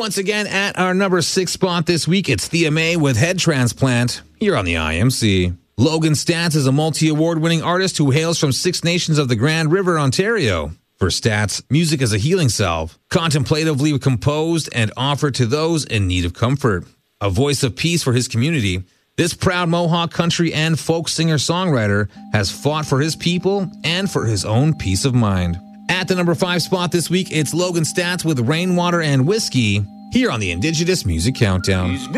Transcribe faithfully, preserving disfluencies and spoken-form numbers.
Once again, at our number six spot this week, it's Thea May with Head Transplant here on the I M C. Logan Stantz is a multi-award winning artist who hails from Six Nations of the Grand River, Ontario. For Stantz, music is a healing salve, contemplatively composed and offered to those in need of comfort. A voice of peace for his community, this proud Mohawk country and folk singer-songwriter has fought for his people and for his own peace of mind. At the number five spot this week, it's Logan Stantz with Rainwater and Whiskey here on the Indigenous Music Countdown.